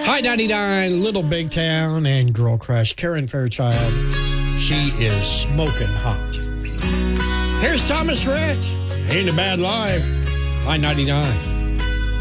Hi 99, Little Big Town and Girl Crush, Karen Fairchild. She is smoking hot. Here's Thomas Rhett. Ain't a Bad Life. Hi 99.